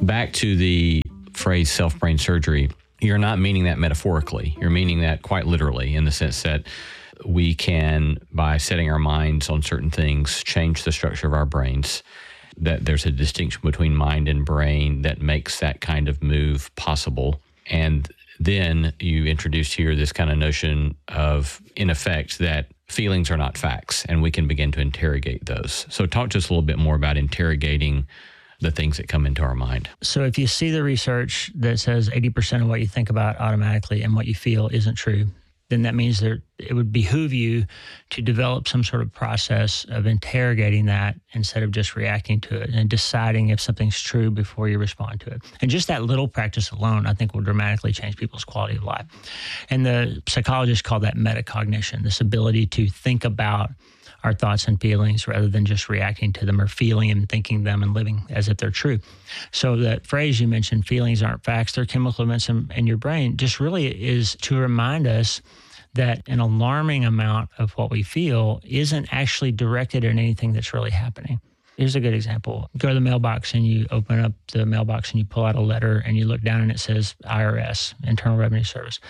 back to the phrase self-brain surgery, you're not meaning that metaphorically. You're meaning that quite literally, in the sense that we can, by setting our minds on certain things, change the structure of our brains, that there's a distinction between mind and brain that makes that kind of move possible. And then you introduced here this kind of notion of, in effect, that feelings are not facts, and we can begin to interrogate those. So talk to us a little bit more about interrogating the things that come into our mind. So if you see the research that says 80% of what you think about automatically and what you feel isn't true, then that means that it would behoove you to develop some sort of process of interrogating that instead of just reacting to it and deciding if something's true before you respond to it. And just that little practice alone, I think, will dramatically change people's quality of life. And the psychologists call that metacognition, this ability to think about our thoughts and feelings rather than just reacting to them or feeling and thinking them and living as if they're true. So that phrase you mentioned, feelings aren't facts, they're chemical events in your brain, just really is to remind us that an alarming amount of what we feel isn't actually directed at anything that's really happening. Here's a good example. You go to the mailbox and you open up the mailbox and you pull out a letter and you look down and it says IRS, Internal Revenue Service.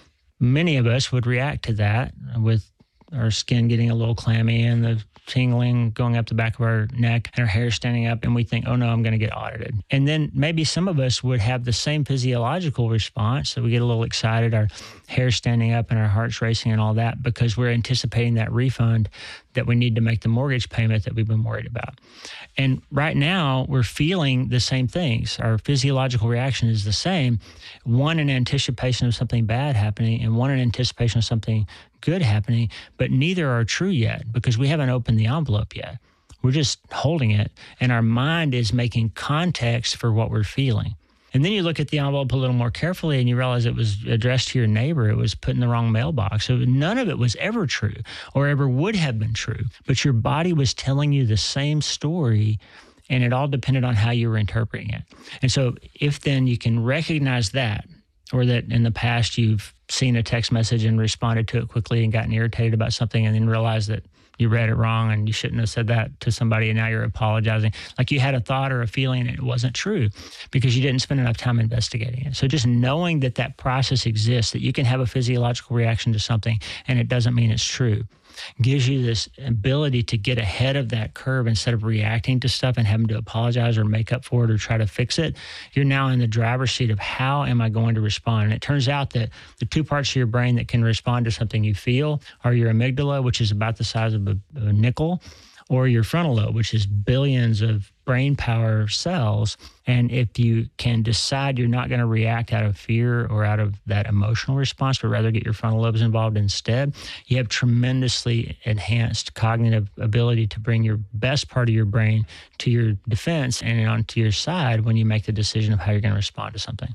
Many of us would react to that with our skin getting a little clammy and the tingling going up the back of our neck and our hair standing up, and we think, oh no, I'm going to get audited. And then maybe some of us would have the same physiological response. So we get a little excited, our hair standing up and our heart's racing and all that because we're anticipating that refund that we need to make the mortgage payment that we've been worried about. And right now we're feeling the same things. Our physiological reaction is the same. One in anticipation of something bad happening and one in anticipation of something good happening, but neither are true yet because we haven't opened the envelope yet. We're just holding it, and our mind is making context for what we're feeling. And then you look at the envelope a little more carefully and you realize it was addressed to your neighbor. It was put in the wrong mailbox. So none of it was ever true or ever would have been true, but your body was telling you the same story, and it all depended on how you were interpreting it. And so if then you can recognize that, or that in the past you've seen a text message and responded to it quickly and gotten irritated about something and then realized that you read it wrong and you shouldn't have said that to somebody and now you're apologizing. Like you had a thought or a feeling and it wasn't true because you didn't spend enough time investigating it. So just knowing that that process exists, that you can have a physiological reaction to something and it doesn't mean it's true, gives you this ability to get ahead of that curve instead of reacting to stuff and having to apologize or make up for it or try to fix it. You're now in the driver's seat of how am I going to respond? And it turns out that the two parts of your brain that can respond to something you feel are your amygdala, which is about the size of a nickel, or your frontal lobe, which is billions of brain power cells. And if you can decide you're not going to react out of fear or out of that emotional response, but rather get your frontal lobes involved instead, you have tremendously enhanced cognitive ability to bring your best part of your brain to your defense and onto your side when you make the decision of how you're going to respond to something.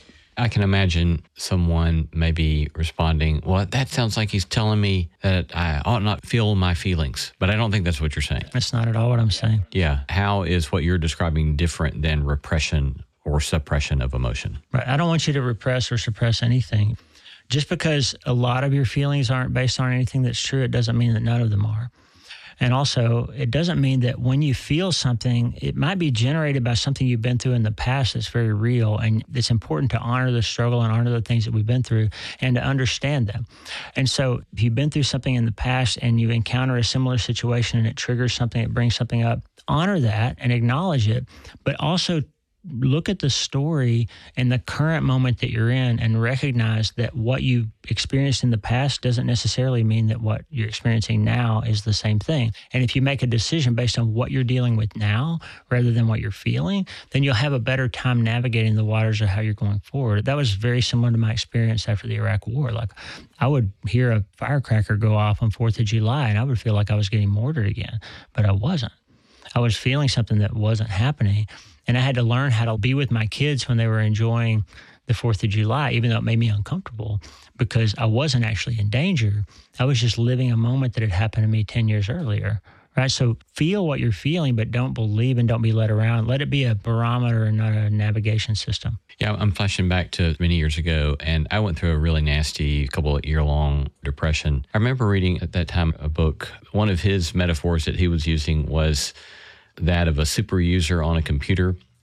I can imagine someone maybe responding, well, that sounds like he's telling me that I ought not feel my feelings, but I don't think that's what you're saying. That's not at all what I'm saying. Yeah. How is what you're describing different than repression or suppression of emotion? Right. I don't want you to repress or suppress anything. Just because a lot of your feelings aren't based on anything that's true, it doesn't mean that none of them are. And also, it doesn't mean that when you feel something, it might be generated by something you've been through in the past that's very real. And it's important to honor the struggle and honor the things that we've been through and to understand them. And so if you've been through something in the past and you encounter a similar situation and it triggers something, it brings something up, honor that and acknowledge it, but also look at the story and the current moment that you're in and recognize that what you experienced in the past doesn't necessarily mean that what you're experiencing now is the same thing. And if you make a decision based on what you're dealing with now rather than what you're feeling, then you'll have a better time navigating the waters of how you're going forward. That was very similar to my experience after the Iraq War. Like I would hear a firecracker go off on 4th of July and I would feel like I was getting mortared again, but I wasn't. I was feeling something that wasn't happening. And I had to learn how to be with my kids when they were enjoying the 4th of July, even though it made me uncomfortable because I wasn't actually in danger. I was just living a moment that had happened to me 10 years earlier, right? So feel what you're feeling, but don't believe and don't be led around. Let it be a barometer and not a navigation system. Yeah, I'm flashing back to many years ago, and I went through a really nasty couple of year-long depression. I remember reading at that time a book. One of his metaphors that he was using was that of a super user on a computer.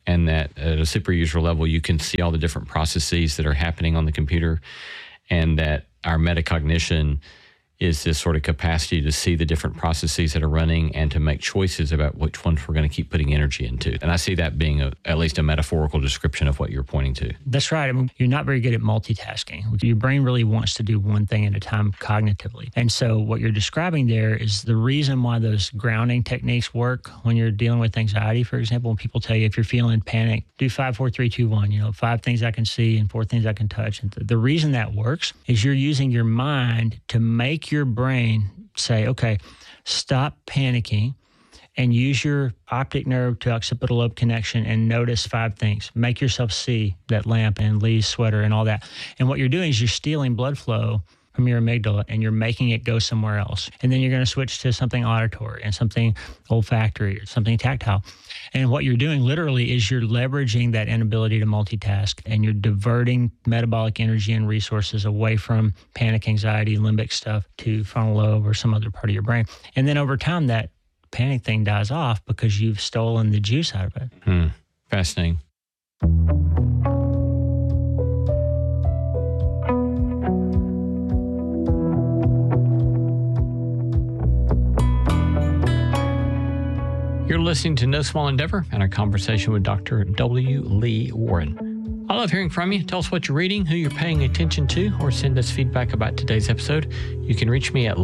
and that at a super user level, you can see all the different processes that are happening on the computer, and that our metacognition is this sort of capacity to see the different processes that are running and to make choices about which ones we're going to keep putting energy into. And I see that being at least a metaphorical description of what you're pointing to. That's right. I mean, you're not very good at multitasking. Your brain really wants to do one thing at a time cognitively. And so what you're describing there is the reason why those grounding techniques work when you're dealing with anxiety, for example. When people tell you if you're feeling panic, do 5, 4, 3, 2, 1, 5 things I can see and 4 things I can touch. And the reason that works is you're using your mind to make your brain say, okay, stop panicking and use your optic nerve to occipital lobe connection and notice 5 things. Make yourself see that lamp and Lee's sweater and all that. And what you're doing is you're stealing blood flow from your amygdala and you're making it go somewhere else. And then you're going to switch to something auditory and something olfactory or something tactile. And what you're doing literally is you're leveraging that inability to multitask, and you're diverting metabolic energy and resources away from panic, anxiety, limbic stuff to frontal lobe or some other part of your brain. And then over time, that panic thing dies off because you've stolen the juice out of it. Fascinating. You're listening to No Small Endeavor and our conversation with Dr. W. Lee Warren. I love hearing from you. Tell us what you're reading, who you're paying attention to, or send us feedback about today's episode. You can reach me at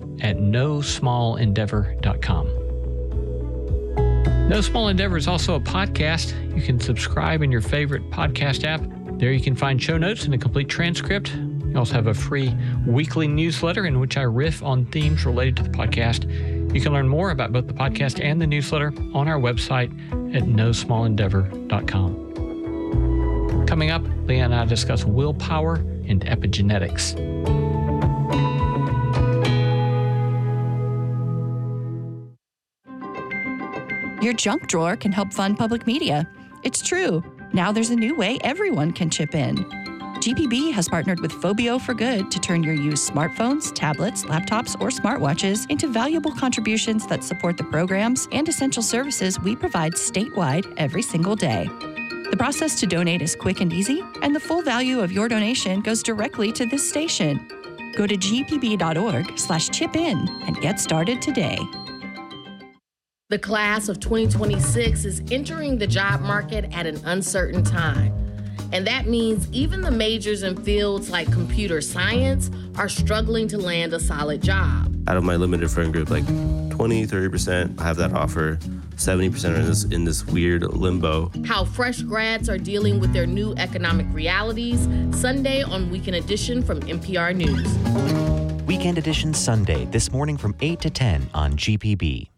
lee@nosmallendeavor.com. No Small Endeavor is also a podcast. You can subscribe in your favorite podcast app. There you can find show notes and a complete transcript. You also have a free weekly newsletter in which I riff on themes related to the podcast. You can learn more about both the podcast and the newsletter on our website at nosmallendeavor.com. Coming up, Leah and I discuss willpower and epigenetics. Your junk drawer can help fund public media. It's true. Now there's a new way everyone can chip in. GPB has partnered with Phobio for Good to turn your used smartphones, tablets, laptops, or smartwatches into valuable contributions that support the programs and essential services we provide statewide every single day. The process to donate is quick and easy, and the full value of your donation goes directly to this station. Go to gpb.org/chip-in and get started today. The class of 2026 is entering the job market at an uncertain time. And that means even the majors in fields like computer science are struggling to land a solid job. Out of my limited friend group, like 20, 30% have that offer. 70% are in this weird limbo. How fresh grads are dealing with their new economic realities, Sunday on Weekend Edition from NPR News. Weekend Edition Sunday, this morning from 8 to 10 on GPB.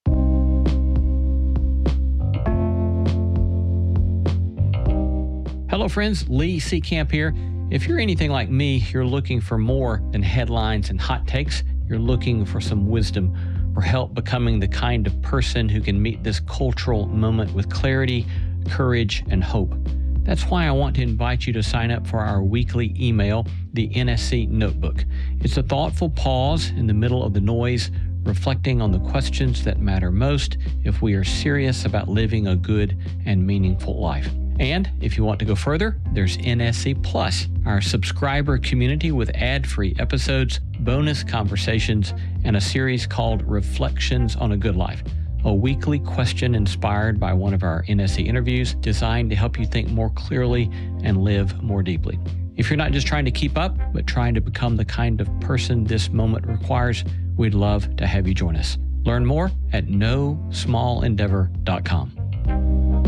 Hello, friends. Lee Seacamp here. If you're anything like me, you're looking for more than headlines and hot takes. You're looking for some wisdom, for help becoming the kind of person who can meet this cultural moment with clarity, courage, and hope. That's why I want to invite you to sign up for our weekly email, the NSC Notebook. It's a thoughtful pause in the middle of the noise, reflecting on the questions that matter most if we are serious about living a good and meaningful life. And if you want to go further, there's NSC Plus, our subscriber community with ad-free episodes, bonus conversations, and a series called Reflections on a Good Life, a weekly question inspired by one of our NSC interviews designed to help you think more clearly and live more deeply. If you're not just trying to keep up, but trying to become the kind of person this moment requires, we'd love to have you join us. Learn more at nosmallendeavor.com.